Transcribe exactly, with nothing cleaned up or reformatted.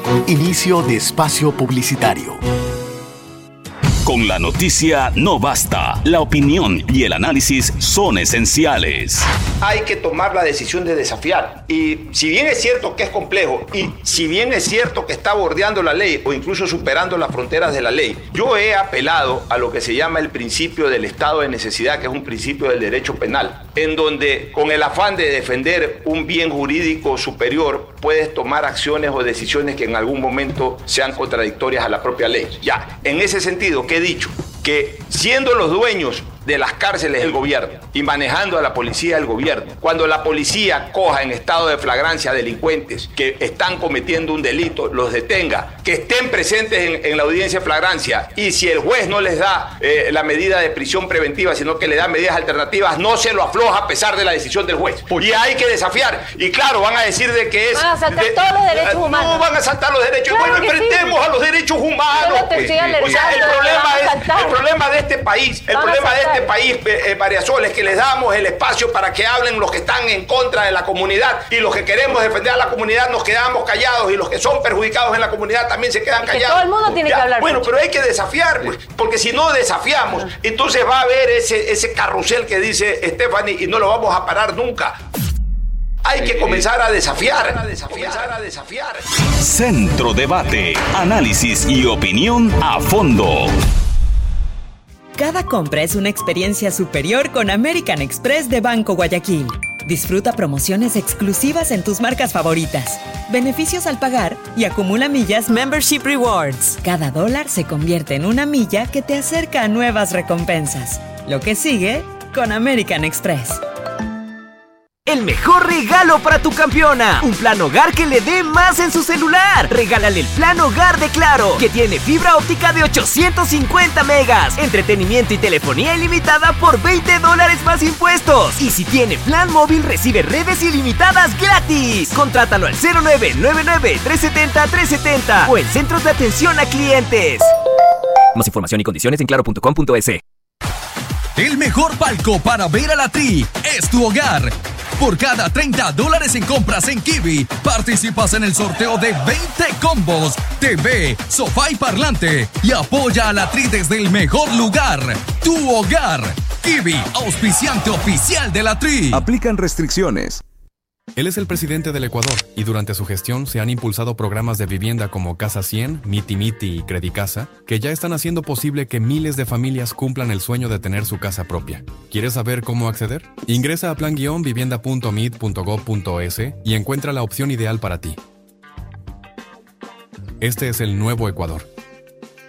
Inicio de espacio publicitario. Con la noticia no basta. La opinión y el análisis son esenciales. Hay que tomar la decisión de desafiar. Y si bien es cierto que es complejo, y si bien es cierto que está bordeando la ley o incluso superando las fronteras de la ley, yo he apelado a lo que se llama el principio del estado de necesidad, que es un principio del derecho penal, en donde con el afán de defender un bien jurídico superior, puedes tomar acciones o decisiones que en algún momento sean contradictorias a la propia ley. Ya, en ese sentido, ¿qué he dicho? Que siendo los dueños de las cárceles el gobierno y manejando a la policía el gobierno, cuando la policía coja en estado de flagrancia a delincuentes que están cometiendo un delito, los detenga, que estén presentes en, en la audiencia de flagrancia, y si el juez no les da eh, la medida de prisión preventiva, sino que le da medidas alternativas, no se lo afloja a pesar de la decisión del juez. Y hay que desafiar. Y claro, van a decir de que es... Van a saltar de, todos los derechos humanos. No van a saltar los derechos humanos. Bueno, enfrentemos sí. a los derechos humanos. Pues. O sea, el problema, es, el problema de este país, el van problema de este país, eh, María Sol, es que les damos el espacio para que hablen los que están en contra de la comunidad, y los que queremos defender a la comunidad nos quedamos callados, y los que son perjudicados en la comunidad también se quedan callados. Todo el mundo tiene ya, que hablar. Bueno, mucho. Pero hay que desafiar, pues, porque si no desafiamos, uh-huh. entonces va a haber ese, ese carrusel que dice Stephanie y no lo vamos a parar nunca. Hay que comenzar a desafiar, a desafiar, a desafiar. Centro Debate, análisis y opinión a fondo. Cada compra es una experiencia superior con American Express de Banco Guayaquil. Disfruta promociones exclusivas en tus marcas favoritas, beneficios al pagar y acumula millas Membership Rewards. Cada dólar se convierte en una milla que te acerca a nuevas recompensas. Lo que sigue con American Express. El mejor regalo para tu campeona. Un plan hogar que le dé más en su celular. Regálale el plan hogar de Claro, que tiene fibra óptica de ochocientos cincuenta megas, entretenimiento y telefonía ilimitada por veinte dólares más impuestos. Y si tiene plan móvil, recibe redes ilimitadas gratis. Contrátalo al cero nueve nueve nueve, tres siete cero, tres siete cero o en centros de atención a clientes. Más información y condiciones en claro punto com punto es. El mejor palco para ver a la Tri es tu hogar. Por cada treinta dólares en compras en Kiwi, participas en el sorteo de veinte combos, T V, sofá y parlante, y apoya a la Tri desde el mejor lugar, tu hogar. Kiwi, auspiciante oficial de la Tri. Aplican restricciones. Él es el presidente del Ecuador y durante su gestión se han impulsado programas de vivienda como Casa cien, Miti Miti y Credicasa, que ya están haciendo posible que miles de familias cumplan el sueño de tener su casa propia. ¿Quieres saber cómo acceder? Ingresa a plan guion vivienda punto mit punto gob punto es y encuentra la opción ideal para ti. Este es el nuevo Ecuador.